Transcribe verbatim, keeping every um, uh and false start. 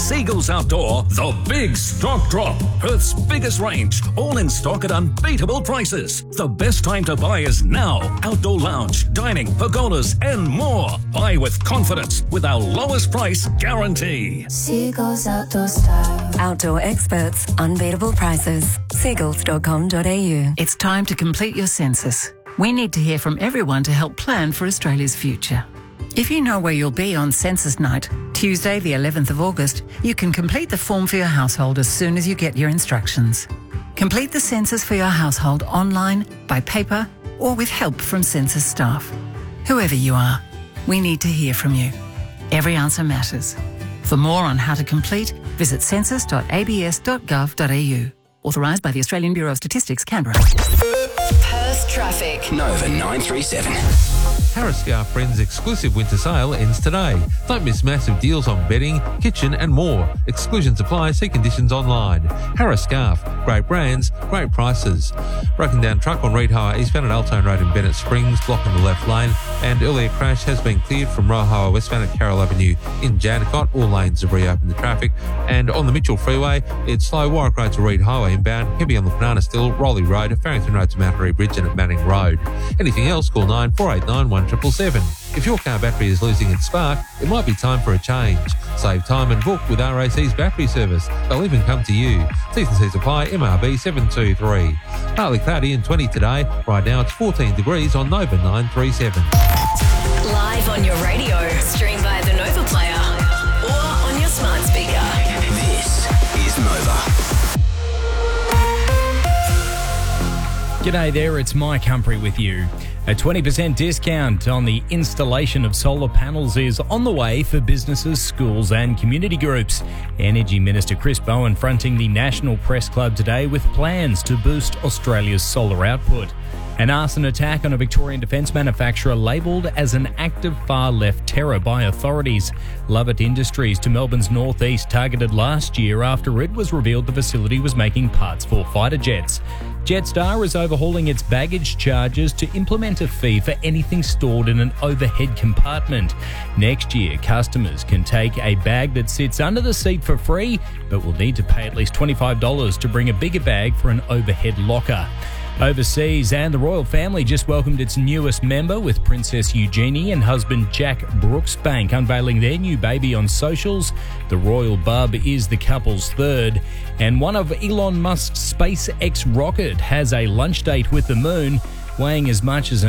Seagulls Outdoor, the big stock drop. Perth's biggest range, all in stock at unbeatable prices. The best time to buy is now. Outdoor lounge, dining, pergolas and more. Buy with confidence with our lowest price guarantee. Seagulls Outdoor Style. Outdoor experts, unbeatable prices. seagulls dot com dot a u. It's time to complete your census. We need to hear from everyone to help plan for Australia's future. If you know where you'll be on census night, Tuesday the eleventh of August, you can complete the form for your household as soon as you get your instructions. Complete the census for your household online, by paper, or with help from census staff. Whoever you are, we need to hear from you. Every answer matters. For more on how to complete, visit census dot a b s dot gov dot a u. Authorised by the Australian Bureau of Statistics, Canberra. Perth traffic. Nova nine three seven. Harris Scarf Friends exclusive winter sale ends today. Don't miss massive deals on bedding, kitchen and more. Exclusions apply. See conditions online. Harris Scarf. Great brands, great prices. Broken down truck on Reed Highway eastbound at Altone Road in Bennett Springs, blocking the left lane. And earlier crash has been cleared from Royal Highway westbound at Carroll Avenue in Jandakot. All lanes have reopened the traffic. And on the Mitchell Freeway, it's slow Warwick Road to Reed Highway inbound, heavy on the Banana Still, Rowley Road, Farrington Road to Mount Bridge and at Manning Road. Anything else, call nine four eight nine one seven seven seven. If your car battery is losing its spark, it might be time for a change. Save time and book with R A C's battery service. They'll even come to you. T's and C's apply. M R B seven two three. Partly cloudy and twenty today. Right now it's fourteen degrees on Nova nine three seven. Live on your radio, stream via the Nova player or on your smart speaker. This is Nova. G'day there, it's Mike Humphrey with you. A twenty percent discount on the installation of solar panels is on the way for businesses, schools and community groups. Energy Minister Chris Bowen fronting the National Press Club today with plans to boost Australia's solar output. An arson attack on a Victorian defence manufacturer labelled as an act of far-left terror by authorities. Lovett Industries to Melbourne's northeast targeted last year after it was revealed the facility was making parts for fighter jets. Jetstar is overhauling its baggage charges to implement a fee for anything stored in an overhead compartment. Next year, customers can take a bag that sits under the seat for free, but will need to pay at least twenty-five dollars to bring a bigger bag for an overhead locker. Overseas, and the royal family just welcomed its newest member, with Princess Eugenie and husband Jack Brooksbank unveiling their new baby on socials. The royal bub is the couple's third, and one of Elon Musk's SpaceX rocket has a lunch date with the moon, weighing as much as an